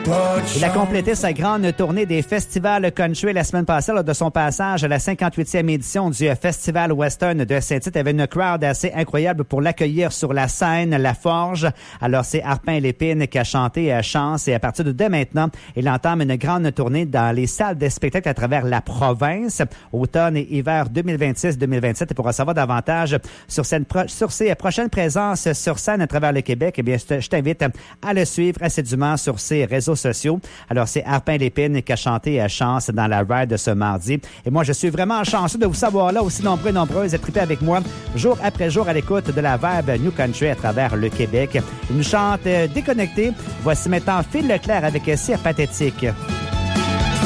Il a complété sa grande tournée des festivals country la semaine passée lors de son passage à la 58e édition du Festival Western de Saint-Tite. Il y avait une crowd assez incroyable pour l'accueillir sur la scène, la Forge. Alors, c'est Arpin Lépine qui a chanté Chance et à partir de dès maintenant, il entame une grande tournée dans les salles de spectacle à travers la province, automne et hiver 2026-2027. Et pour en savoir davantage sur ses prochaines présences sur scène à travers le Québec, eh bien, je t'invite à le suivre assidûment sur ses réseaux sociaux. Alors, c'est Arpin Lépine qui a chanté Chance dans la ride de ce mardi. Et moi, je suis vraiment chanceux de vous savoir là, aussi nombreux et nombreuses, à triper avec moi jour après jour à l'écoute de la vibe New Country à travers le Québec. Il nous chante Déconnecté. Voici maintenant Phil Leclerc avec Cire Pathétique.